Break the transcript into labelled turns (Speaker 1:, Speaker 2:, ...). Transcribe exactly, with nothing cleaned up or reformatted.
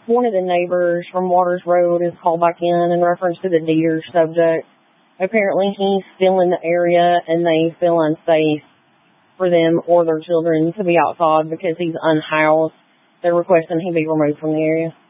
Speaker 1: One of the neighbors from Waters Road has called back in in reference to the deer subject. Apparently he's still in the area and they feel unsafe for them or their children to be outside because he's unhoused. They're requesting he be removed from the area.